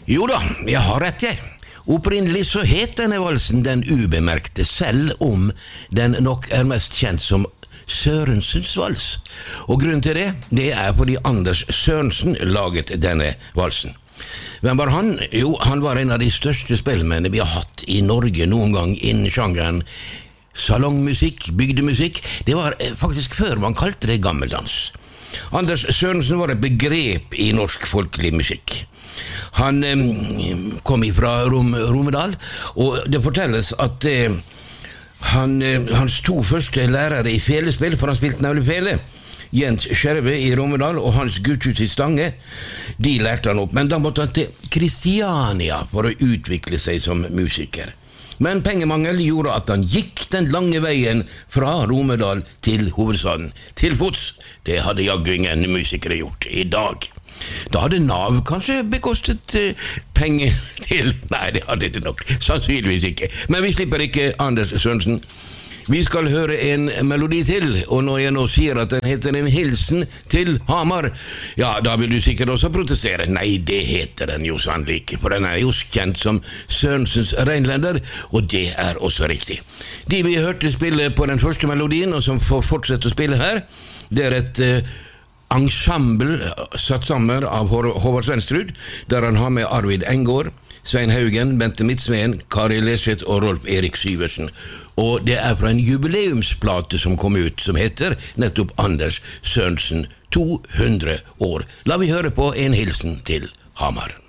Jo da, jeg har rett jeg. Opprinnelig så het denne valsen Den ubemerkte, selv om den nok er mest kjent som Sørensens vals. Og grunnen til det er fordi Anders Sørensen laget denne valsen. Hvem var han? Jo, han var en av de største spellemennene vi har hatt i Norge noen gang innen sjangeren salongmusikk, bygdemusikk. Det var faktisk før man kalte det gammeldans. Anders Sørensen var et begrep i norsk folkelig musikk. Han kom fra Romedal, og det fortelles at hans to første lærere i felespill, for han spilte nemlig fele, Jens Skjerve i Romedal og Hans Gutthus i Stange, de lærte han opp, men da måtte han til Kristiania for å utvikle seg som musiker. Men pengemangel gjorde at han gikk den lange veien fra Romedal til hovedstaden, til fots. Det hadde jaggu ingen musikere gjort i dag. Da hadde Nav kanskje bekostet penger til. Nei, det hadde det nok sannsynligvis ikke. Men vi slipper ikke Anders Sørensen. Vi skal høre en melodi til, og når jeg nå sier at den heter En hilsen til Hamar, ja, da vil du sikkert også protestere. Nei, det heter den jo sannelig ikke, for den er jo kjent som Sørensens Reinlender, og det er også riktig. De vi hørte spille på den første melodien, og som får fortsette å spille her, det er et ensemble satt sammen av Håvard Svenstrud, der han har med Arvid Engård, Svein Haugen, Bente Midtsveen, Kari Leseth og Rolf Erik Syversen. Og det er fra en jubileumsplate som kom ut, som heter nettopp Anders Sørensen 200 år. La vi høre på En hilsen til Hamar.